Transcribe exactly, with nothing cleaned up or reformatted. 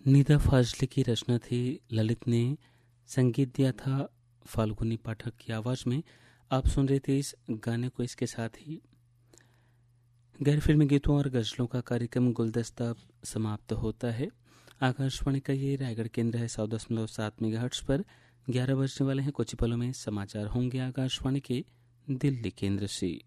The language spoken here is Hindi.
निदा फाजली की रचना थी। ललित ने संगीत दिया था फाल्गुनी पाठक की आवाज़ में। आप सुन रहे थे इस गाने को। इसके साथ ही गैर फिल्मी गीतों और गज़लों का कार्यक्रम गुलदस्ता समाप्त होता है। आकाशवाणी का ये रायगढ़ केंद्र है सौ दशमलव सात मेगाहर्ट्ज़ पर। ग्यारह बजने वाले हैं, कुछ पलों में समाचार होंगे आकाशवाणी के दिल्ली केंद्र से।